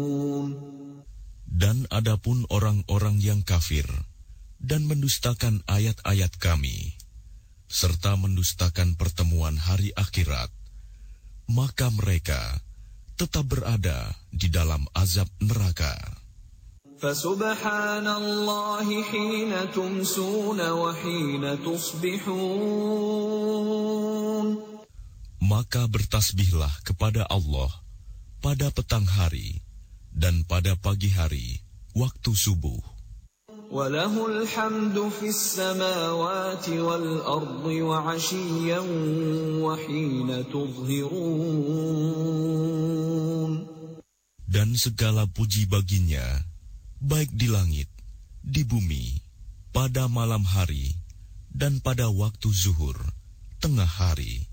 Dan adapun orang-orang yang kafir dan mendustakan ayat-ayat Kami, serta mendustakan pertemuan hari akhirat, maka mereka tetap berada di dalam azab neraka. Fasubhanallahi hina tumsuna wa hina tusbihun. Maka bertasbihlah kepada Allah pada petang hari dan pada pagi hari waktu subuh. Walahul hamdu fis samawati wal ardi wa 'ashiyyan wa hina tuzhirun. Dan segala puji baginya, baik di langit, di bumi, pada malam hari, dan pada waktu zuhur, tengah hari.